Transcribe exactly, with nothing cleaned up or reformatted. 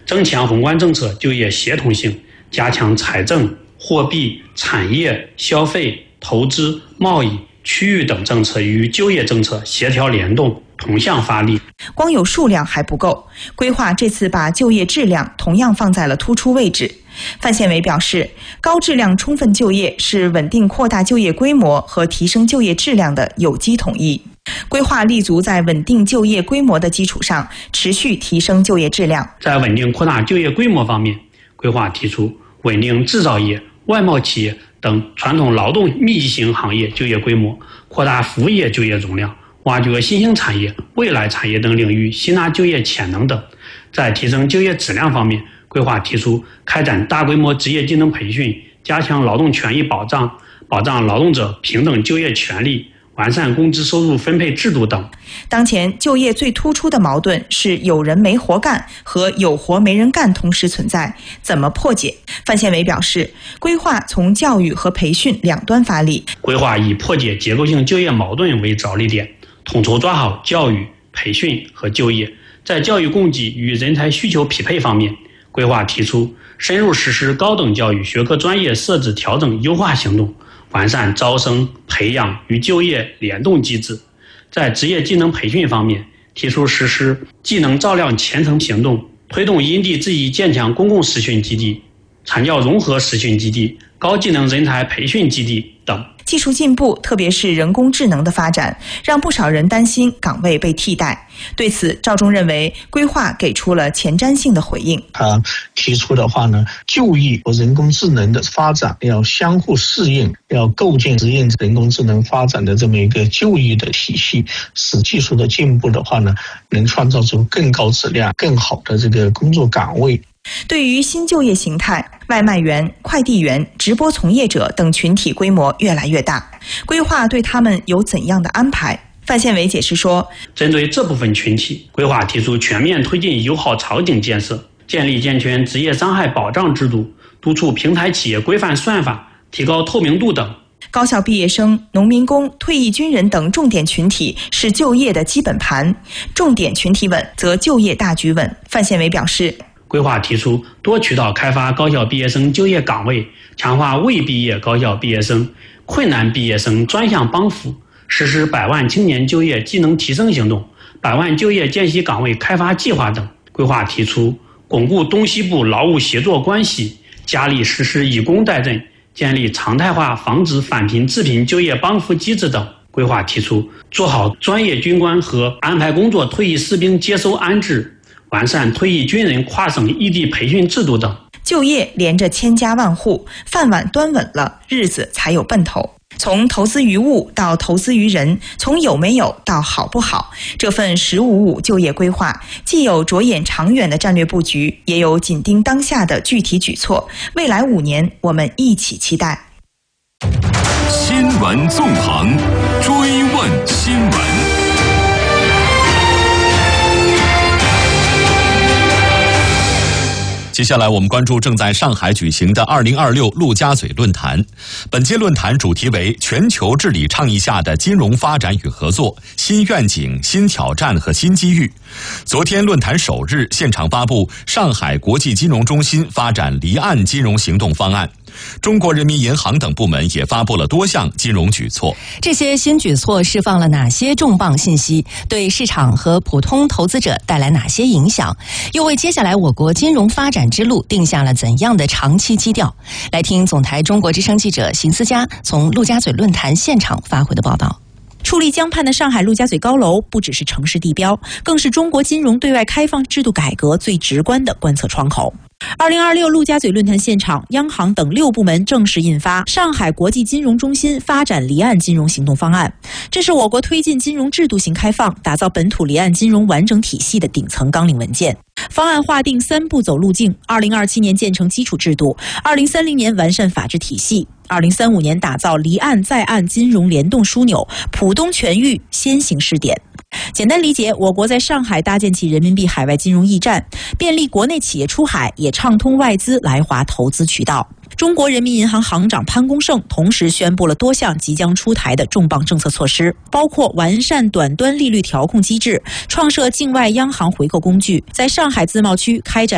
增强宏观政策就业协同性，加强财政、货币、产业、消费、投资、贸易、区域等政策与就业政策协调联动，同向发力。 光有数量还不够，规划这次把就业质量同样放在了突出位置。范宪伟表示，高质量充分就业是稳定扩大就业规模和提升就业质量的有机统一。规划立足在稳定就业规模的基础上，持续提升就业质量。 在稳定扩大就业规模方面，规划提出稳定制造业、外贸企业等传统劳动密集型行业就业规模，扩大服务业就业容量，挖掘新兴产业、未来产业等领域吸纳就业潜能等。在提升就业质量方面，规划提出开展大规模职业技能培训，加强劳动权益保障，保障劳动者平等就业权利，完善工资收入分配制度等。 当前就业最突出的矛盾是有人没活干和有活没人干同时存在，怎么破解？范宪伟表示，规划从教育和培训两端发力。 规划以破解结构性就业矛盾为着力点，统筹抓好教育、培训和就业。在教育供给与人才需求匹配方面，规划提出深入实施高等教育学科专业设置调整优化行动，完善招生、培养与就业联动机制。在职业技能培训方面，提出实施技能照亮前程行动，推动因地制宜建强公共实训基地、产教融合实训基地、高技能人才培训基地等。 技术进步，特别是人工智能的发展，让不少人担心岗位被替代。对此，赵忠认为规划给出了前瞻性的回应。 他提出的话呢，就业和人工智能的发展要相互适应，要构建适应人工智能发展的这么一个就业的体系，使技术的进步的话呢，能创造出更高质量、更好的这个工作岗位。 对于新就业形态，外卖员、快递员、直播从业者等群体规模越来越大，规划对他们有怎样的安排？范宪伟解释说， 针对这部分群体，规划提出全面推进友好场景建设，建立健全职业伤害保障制度，督促平台企业规范算法，提高透明度等。 高校毕业生、农民工、退役军人等重点群体是就业的基本盘，重点群体稳，则就业大局稳。范宪伟表示， 规划提出多渠道开发高校毕业生就业岗位，强化未毕业高校毕业生、困难毕业生专项帮扶，实施百万青年就业技能提升行动、百万就业见习岗位开发计划等。规划提出巩固东西部劳务协作关系，加力实施以工代赈，建立常态化防止返贫致贫就业帮扶机制等。规划提出做好专业军官和安排工作退役士兵接收安置，完善退役军人跨省异地培训制度等。 就业连着千家万户，饭碗端稳了，日子才有奔头。从投资于物到投资于人，从有没有到好不好，这份十五五就业规划既有着眼长远的战略布局，也有紧盯当下的具体举措。未来五年，我们一起期待。 新闻纵横，追问新闻。接下来我们关注正在上海举行的二零二六陆家嘴论坛。本届论坛主题为全球治理倡议下的金融发展与合作，新愿景、新挑战和新机遇。昨天论坛首日，现场发布上海国际金融中心发展离岸金融行动方案。中国人民银行等部门也发布了多项金融举措。 这些新举措释放了哪些重磅信息？对市场和普通投资者带来哪些影响？又为接下来我国金融发展之路定下了怎样的长期基调？来听总台中国之声记者邢思佳从陆家嘴论坛现场发回的报道。 矗立江畔的上海陆家嘴高楼，不只是城市地标，更是中国金融对外开放制度改革最直观的观测窗口。二零二六陆家嘴论坛现场，央行等六部门正式印发《上海国际金融中心发展离岸金融行动方案》，这是我国推进金融制度型开放、打造本土离岸金融完整体系的顶层纲领文件。方案划定三步走路径：二零二七年建成基础制度，二零三零年完善法治体系，二零三五年打造离岸在岸金融联动枢纽，浦东全域先行试点。简单理解，我国在上海搭建起人民币海外金融驿站，便利国内企业出海，也畅通外资来华投资渠道。中国人民银行行长潘功胜同时宣布了多项即将出台的重磅政策措施，包括完善短端利率调控机制，创设境外央行回购工具，在上海自贸区开展